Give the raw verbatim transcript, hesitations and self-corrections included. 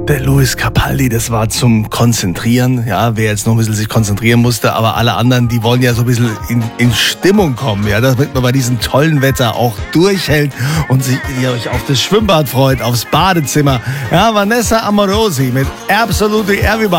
Der Lewis Capaldi, das war zum Konzentrieren, ja, wer jetzt noch ein bisschen sich konzentrieren musste, aber alle anderen, die wollen ja so ein bisschen in, in Stimmung kommen, ja, damit man bei diesem tollen Wetter auch durchhält und sich, ihr euch auf das Schwimmbad freut, aufs Badezimmer. Ja, Vanessa Amorosi mit Absolutely Everybody.